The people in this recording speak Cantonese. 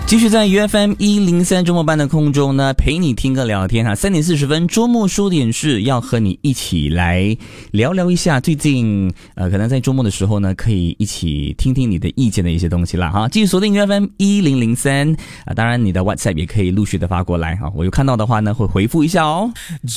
继续在 UFM 103周末班的空中呢，陪你听个聊天3点40分，周末说点事，要和你一起来聊聊一下最近可能在周末的时候呢，可以一起听听你的意见的一些东西啦哈。继续锁定 UFM 1003当然你的 WhatsApp 也可以陆续的发过来哈，我有看到的话呢会回复一下哦。